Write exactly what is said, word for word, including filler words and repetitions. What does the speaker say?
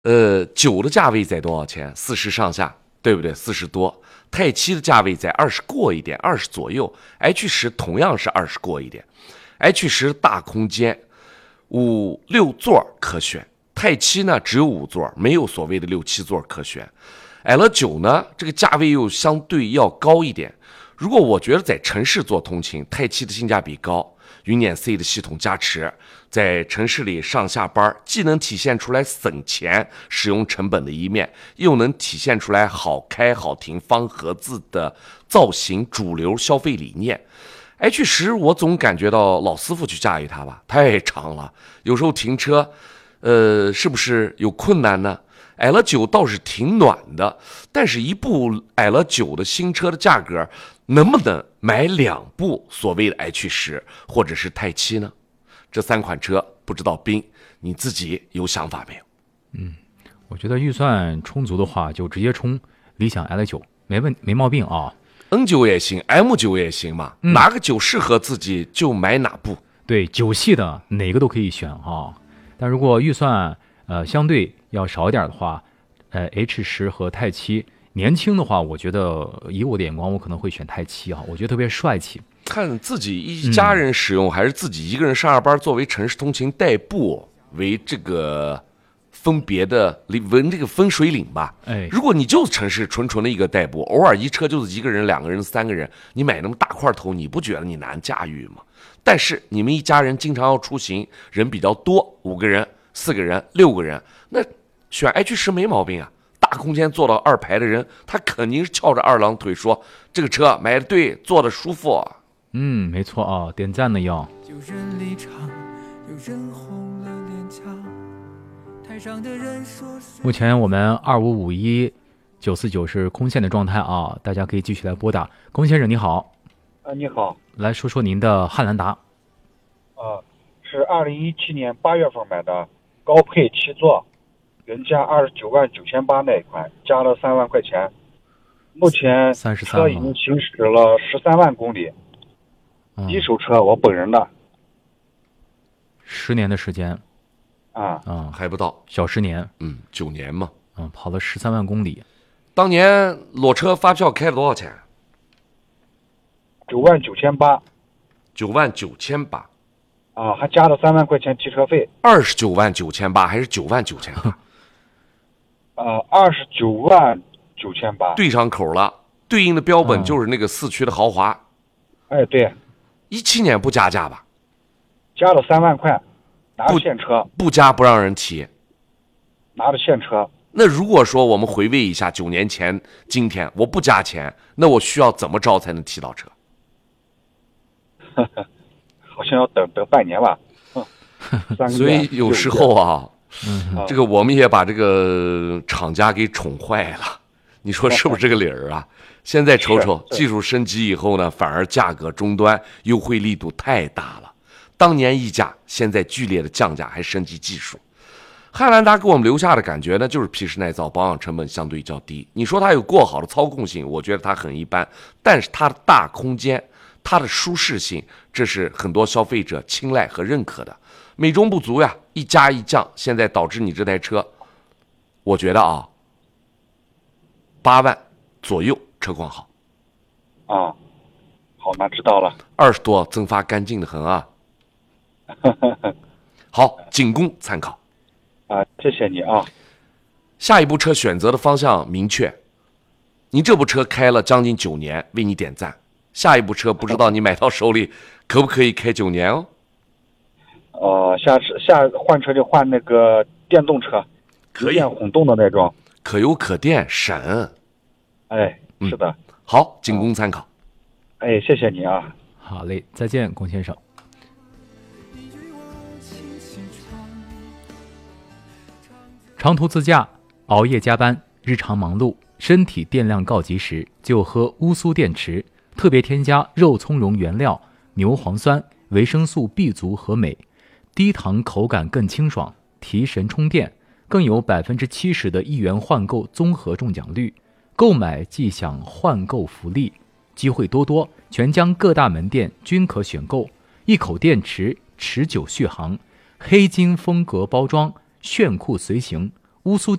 呃，九的价位在多少钱？四十上下，对不对？四十多。太七的价位在二十过一点，二十左右。H 十同样是二十过一点。H 十大空间，五六座可选。太七呢只有五座，没有所谓的六七座可选。L 九呢，这个价位又相对要高一点。如果我觉得在城市做通勤，太七的性价比高，云辇 C 的系统加持，在城市里上下班，既能体现出来省钱、使用成本的一面，又能体现出来好开好停方盒子的造型主流消费理念。H 十我总感觉到老师傅去驾驭它吧，太长了，有时候停车，呃，是不是有困难呢？L 九倒是挺暖的，但是一部 L 九的新车的价格，能不能买两部所谓的 H 十或者是太七呢？这三款车，不知道斌你自己有想法没有？ 嗯，我觉得预算充足的话，就直接冲理想 L 九，没问没毛病啊。 N 九也行 ，M 九也行嘛， 嗯、 哪个九适合自己就买哪部。 对，九系的哪个都可以选啊。但如果预算呃相对要少一点的话，呃 H 十和太七，年轻的话，我觉得以我的眼光，我可能会选太七啊，我觉得特别帅气。 看自己一家人使用，嗯、还是自己一个人上下班作为城市通勤代步为这个分别的为这个分水岭吧。 哎， 如果你就是城市纯纯的一个代步，偶尔一车就是一个人、两个人、三个人，你买那么大块头，你不觉得你难驾驭吗？但是你们一家人经常要出行，人比较多，五个人、四个人、六个人，那选 H 十没毛病啊。大空间坐到二排的人，他肯定是翘着二郎腿说：“这个车买的对，坐的舒服。” 嗯，没错啊，点赞的要。 有人离场，有人红了脸颊。台上的人说目前我们二五五一九四九是空线的状态啊，大家可以继续来拨打。龚先生你好。 啊，你好。 来说说您的汉兰达。 啊，是二零一七年八月份买的，高配七座，原价二十九万九千八那一款，加了三万块钱。目前车已经行驶了十三万公里。一手车，我本人的， 十年的时间， 啊啊， 还不到， 小十年， 嗯，九年嘛， 嗯，跑了十三万公里。 当年裸车发票开了多少钱？ 九万九千八， 九万九千八， 啊，还加了三万块钱提车费， 二十九万九千八还是九万九千八？ 呃，二十九万九千八， 对上口了，对应的标本就是那个四驱的豪华。 嗯、哎，对。 一七年不加价吧？ 加了三万块，拿着现车， 不加不让人提， 拿着现车。 那如果说我们回味一下九年前，今天我不加钱，那我需要怎么着才能提到车？ 好像要等等半年吧。 所以有时候啊，嗯、这个我们也把这个厂家给宠坏了，你说是不是这个理儿啊？现在瞅瞅，技术升级以后呢，反而价格终端优惠力度太大了。当年溢价，现在剧烈的降价，还升级技术。汉兰达给我们留下的感觉呢，就是皮实耐造，保养成本相对较低。你说它有过好的操控性，我觉得它很一般，但是它的大空间、它的舒适性，这是很多消费者青睐和认可的。美中不足呀，一加一降，现在导致你这台车，我觉得啊，八万左右。车况好， 啊，好，那知道了。 二十多，增发干净的很啊。好，仅供参考。 啊，谢谢你啊。 下一部车选择的方向明确，你这部车开了将近九年，为你点赞。下一部车不知道你买到手里可不可以开九年哦？ 呃，下次下换车就换那个电动车， 可以电混动的那种， 可油可电，省。 哎。是的、 嗯，好，仅供参考。 哎，谢谢你啊。 好嘞，再见，龚先生。长途自驾，熬夜加班，日常忙碌，身体电量告急时，就喝乌苏电池，特别添加肉苁蓉原料、牛磺酸、维生素 B 族和镁，低糖口感更清爽，提神充电，更有百分之七十的一元换购综合中奖率。购买即享换购福利，机会多多，全江各大门店均可选购。一口电池，持久续航，黑金风格包装，炫酷随行， 乌苏